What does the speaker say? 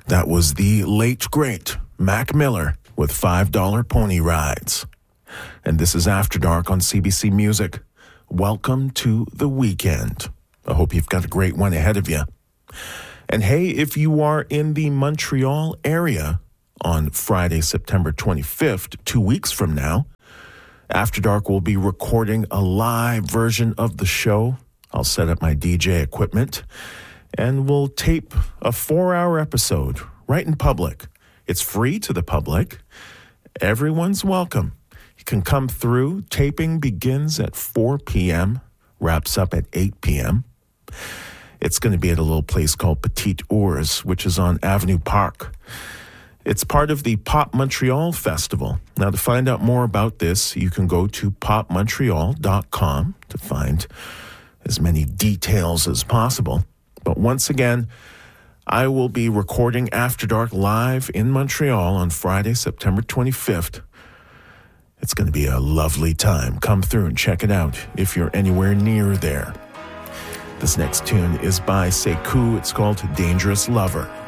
That was the late, great Mac Miller with $5 Pony Rides. And this is After Dark on CBC Music. Welcome to the weekend. I hope you've got a great one ahead of you. And hey, if you are in the Montreal area on Friday, September 25th, 2 weeks from now, After Dark will be recording a live version of the show. I'll set up my DJ equipment, and we'll tape a 4-hour episode right in public. It's free to the public. Everyone's welcome. You can come through. Taping begins at 4 p.m., wraps up at 8 p.m. It's going to be at a little place called Petite Ours, which is on Avenue Park. It's part of the Pop Montreal Festival. Now, to find out more about this, you can go to popmontreal.com to find as many details as possible. But once again, I will be recording After Dark live in Montreal on Friday, September 25th. It's going to be a lovely time. Come through and check it out if you're anywhere near there. This next tune is by Sekou. It's called Dangerous Lover.